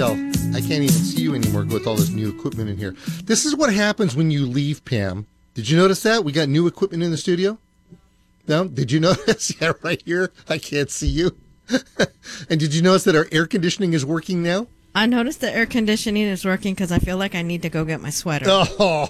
tell. I can't even see you anymore with all this new equipment in here. This is what happens when you leave, Pam. Did you notice that? We got new equipment in the studio? No? Did you notice? Yeah, right here. I can't see you. And did you notice that our air conditioning is working now? I noticed the air conditioning is working because I feel like I need to go get my sweater. Oh,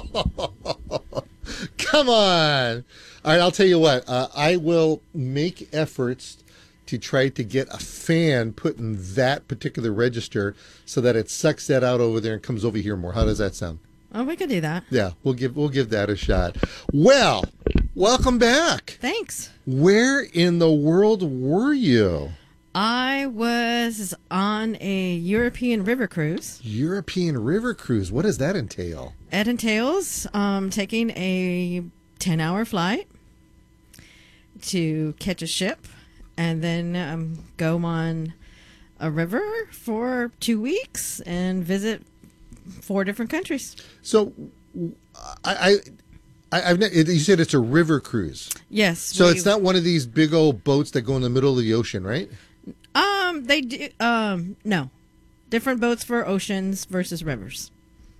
come on. All right, I'll tell you what. I will make efforts to try to get a fan put in that particular register so that it sucks that out over there and comes over here more. How does that sound? Oh, we could do that. Yeah, we'll give that a shot. Well, welcome back. Thanks. Where in the world were you? I was on a European river cruise. European river cruise. What does that entail? It entails taking a 10-hour flight to catch a ship and then go on a river for 2 weeks and visit 4 different countries. So, you said it's a river cruise. Yes. So it's not one of these big old boats that go in the middle of the ocean, right? They do. No, different boats for oceans versus rivers.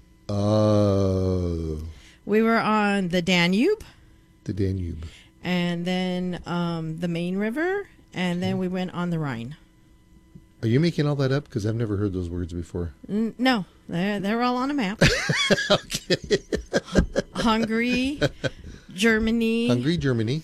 Oh. We were on the Danube. The Danube. And then the Main River, and then we went on the Rhine. Are you making all that up? Because I've never heard those words before. No, they're all on a map. Okay. Hungary, Germany.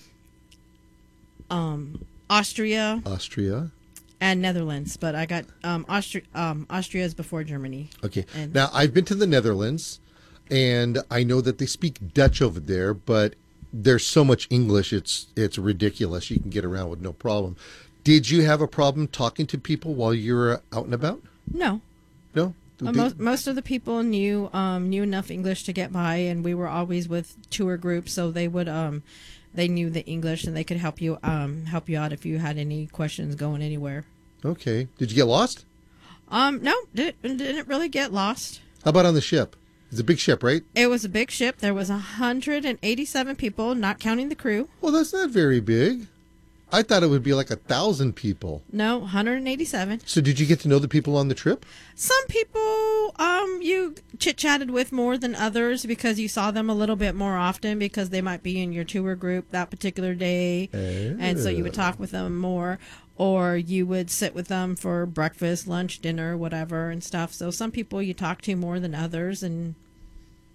Austria, and Netherlands. But I got Austria is before Germany. Okay. Now I've been to the Netherlands, and I know that they speak Dutch over there, but there's so much English, it's ridiculous. You can get around with no problem. Did you have a problem talking to people while you were out and about? No. No? Most of the people knew enough English to get by, and we were always with tour groups, so they would they knew the English and they could help you out if you had any questions going anywhere. Okay. Did you get lost? No, didn't really get lost. How about on the ship? It's a big ship, right? It was a big ship. There was 187 people, not counting the crew. Well, that's not very big. I thought it would be like 1,000 people. No, 187. So did you get to know the people on the trip? Some people you chit-chatted with more than others because you saw them a little bit more often because they might be in your tour group that particular day. Oh. And so you would talk with them more, or you would sit with them for breakfast, lunch, dinner, whatever and stuff. So some people you talk to more than others, and